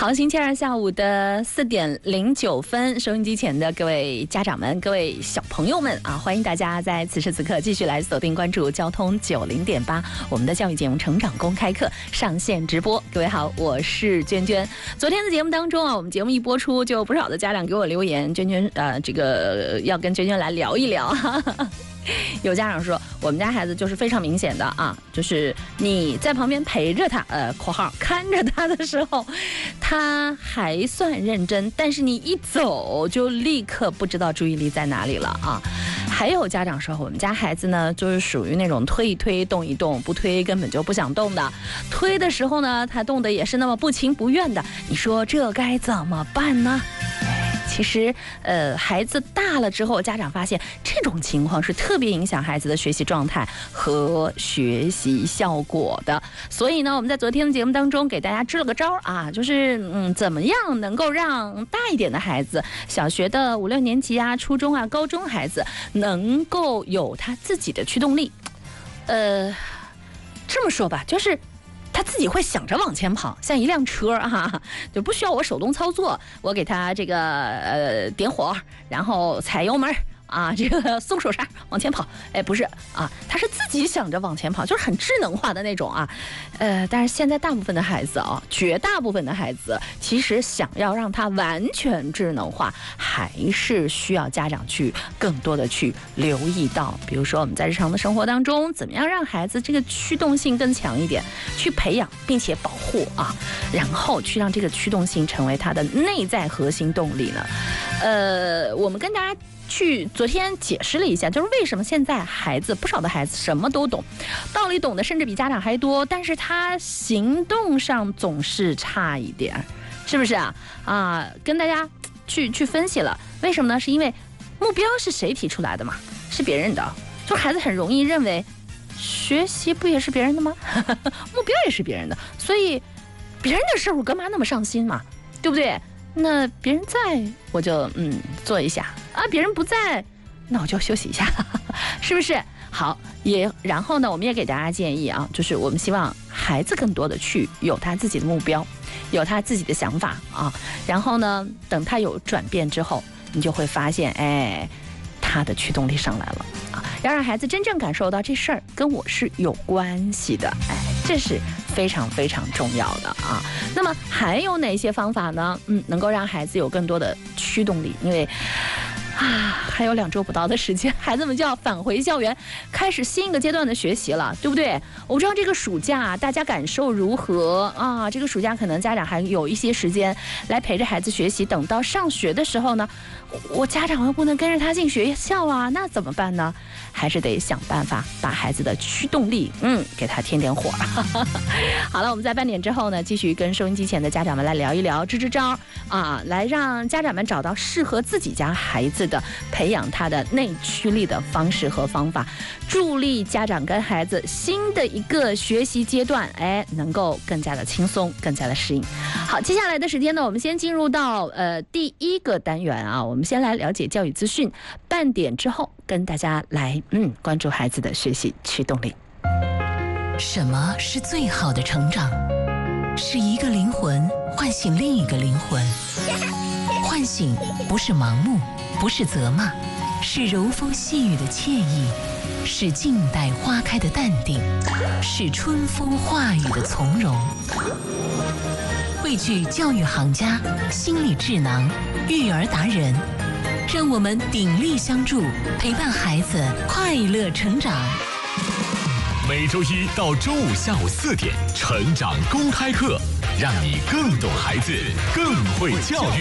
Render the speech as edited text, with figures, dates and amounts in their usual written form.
好，星期二下午的4:09，收音机前的各位家长们、各位小朋友们啊，欢迎大家在此时此刻继续来锁定关注交通90.8，我们的教育节目《成长公开课》上线直播。各位好，我是娟娟。昨天的节目当中啊，我们节目一播出，就不少的家长给我留言，娟娟这个要跟娟娟来聊一聊。有家长说，我们家孩子就是非常明显的啊，就是你在旁边陪着他，括号看着他的时候，他还算认真，但是你一走就立刻不知道注意力在哪里了啊。还有家长说，我们家孩子呢，就是属于那种推一推动一动，不推根本就不想动的，推的时候呢，他动的也是那么不情不愿的，你说这该怎么办呢？其实，孩子大了之后，家长发现这种情况是特别影响孩子的学习状态和学习效果的。所以呢，我们在昨天的节目当中给大家支了个招啊，就是怎么样能够让大一点的孩子，小学的5、6年级啊、初中啊、高中孩子能够有他自己的驱动力。这么说吧，就是他自己会想着往前跑，像一辆车啊，就不需要我手动操作，我给他这个点火，然后踩油门啊，这个松手刹往前跑，哎，不是啊，他是自己想着往前跑，就是很智能化的那种啊。但是现在大部分的孩子啊，绝大部分的孩子，其实想要让他完全智能化，还是需要家长去更多的去留意到，比如说我们在日常的生活当中，怎么样让孩子这个驱动性更强一点，去培养并且保护啊，然后去让这个驱动性成为他的内在核心动力呢？我们跟大家去昨天解释了一下，就是为什么现在不少的孩子什么都懂，道理懂的甚至比家长还多，但是他行动上总是差一点，是不是啊？跟大家去分析了，为什么呢？是因为目标是谁提出来的嘛？是别人的，就孩子很容易认为学习不也是别人的吗？目标也是别人的，所以别人的事我干嘛那么上心嘛？对不对？那别人在我就做一下啊，别人不在那我就休息一下，是不是？好，然后呢，我们也给大家建议啊，就是我们希望孩子更多的去有他自己的目标，有他自己的想法啊，然后呢，等他有转变之后，你就会发现，哎，他的驱动力上来了啊，要让孩子真正感受到这事儿跟我是有关系的，哎，这是非常非常重要的啊。那么还有哪些方法呢？能够让孩子有更多的驱动力？因为还有2周不到的时间，孩子们就要返回校园，开始新一个阶段的学习了，对不对？我不知道这个暑假大家感受如何啊？这个暑假可能家长还有一些时间来陪着孩子学习，等到上学的时候呢，我家长又不能跟着他进学校啊，那怎么办呢？还是得想办法把孩子的驱动力给他添点火。好了，我们在半点之后呢，继续跟收音机前的家长们来聊一聊，支招啊，来让家长们找到适合自己家孩子的培养他的内驱力的方式和方法，助力家长跟孩子新的一个学习阶段，能够更加的轻松，更加的适应。好，接下来的时间呢，我们先进入到第一个单元啊，我们先来了解教育资讯，半点之后跟大家来关注孩子的学习驱动力。 什么是最好的成长？是一个灵魂唤醒另一个灵魂。唤醒不是盲目，不是责骂，是柔风细雨的惬意，是静待花开的淡定，是春风化雨的从容。汇聚教育行家、心理智囊、育儿达人，让我们鼎力相助，陪伴孩子快乐成长。 每周一到周五下午4点，成长公开课，让你更懂孩子，更会教育。